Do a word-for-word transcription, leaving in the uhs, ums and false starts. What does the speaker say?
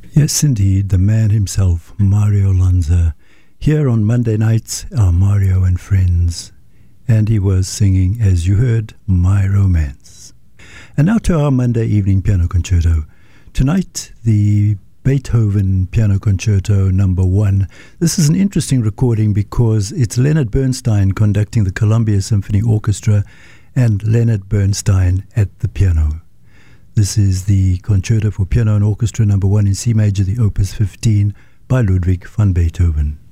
Yes, indeed, the man himself, Mario Lanza, here on Monday nights, our Mario and Friends. And he was singing, as you heard, My Romance. And now to our Monday evening piano concerto. Tonight, the Beethoven Piano Concerto number one. This is an interesting recording because it's Leonard Bernstein conducting the Columbia Symphony Orchestra and Leonard Bernstein at the piano. This is the Concerto for Piano and Orchestra number one in C major, the Opus fifteen by Ludwig van Beethoven.